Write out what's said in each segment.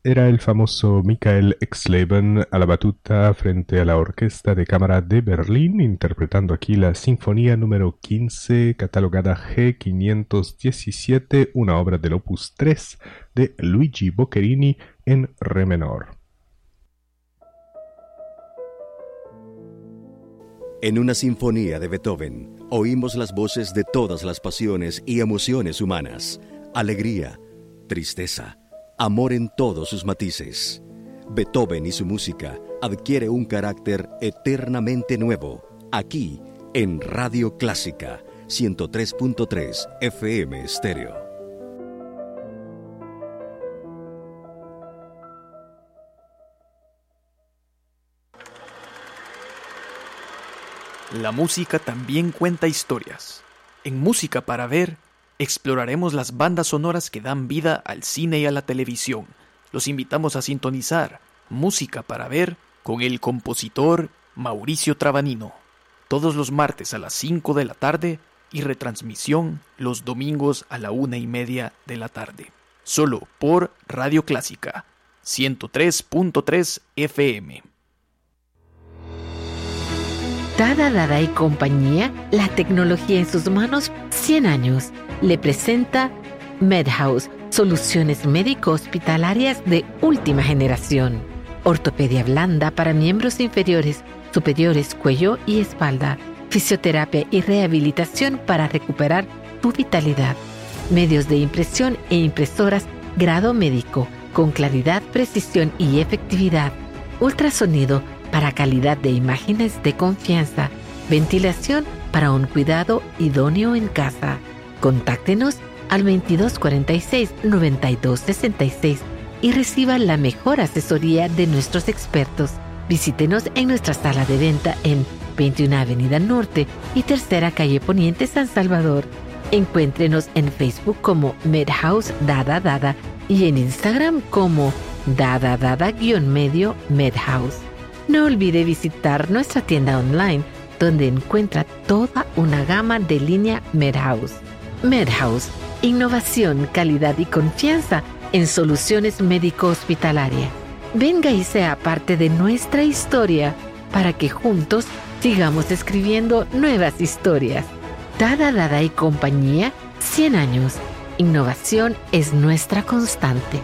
era el famoso Michael Exleben a la batuta frente a la Orquesta de Cámara de Berlín, interpretando aquí la Sinfonía número 15, catalogada G517, una obra del Opus 3 de Luigi Boccherini en re menor. En una sinfonía de Beethoven, oímos las voces de todas las pasiones y emociones humanas, alegría, tristeza, amor en todos sus matices. Beethoven y su música adquiere un carácter eternamente nuevo, aquí en Radio Clásica 103.3 FM Estéreo. La música también cuenta historias. En Música para Ver, exploraremos las bandas sonoras que dan vida al cine y a la televisión. Los invitamos a sintonizar Música para Ver con el compositor Mauricio Trabanino. Todos los martes a las 5 de la tarde y retransmisión los domingos a la 1:30 de la tarde. Solo por Radio Clásica 103.3 FM. Dada y compañía, la tecnología en sus manos, 100 años. Le presenta MedHouse, soluciones médico-hospitalarias de última generación. Ortopedia blanda para miembros inferiores, superiores, cuello y espalda. Fisioterapia y rehabilitación para recuperar tu vitalidad. Medios de impresión e impresoras grado médico, con claridad, precisión y efectividad. Ultrasonido para calidad de imágenes de confianza. Ventilación para un cuidado idóneo en casa. Contáctenos al 2246-9266 y reciba la mejor asesoría de nuestros expertos. Visítenos en nuestra sala de venta en 21 Avenida Norte y Tercera Calle Poniente, San Salvador. Encuéntrenos en Facebook como MedHouse Dada y en Instagram como Dada-medio MedHouse. No olvide visitar nuestra tienda online, donde encuentra toda una gama de línea MedHouse. MedHouse, innovación, calidad y confianza en soluciones médico-hospitalarias. Venga y sea parte de nuestra historia para que juntos sigamos escribiendo nuevas historias. Dada y compañía, 100 años. Innovación es nuestra constante.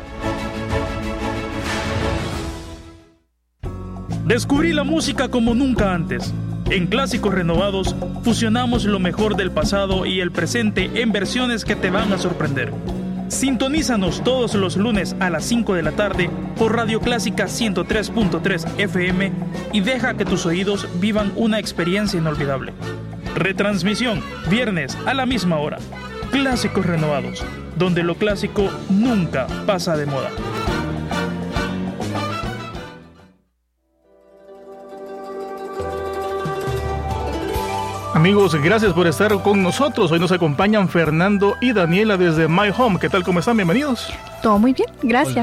Descubrí la música como nunca antes. En Clásicos Renovados fusionamos lo mejor del pasado y el presente en versiones que te van a sorprender. Sintonízanos todos los lunes a las 5 de la tarde por Radio Clásica 103.3 FM y deja que tus oídos vivan una experiencia inolvidable. Retransmisión, viernes a la misma hora. Clásicos Renovados, donde lo clásico nunca pasa de moda. Amigos, gracias por estar con nosotros. Hoy nos acompañan Fernando y Daniela desde My Home. ¿Qué tal? ¿Cómo están? Bienvenidos. Todo muy bien, gracias.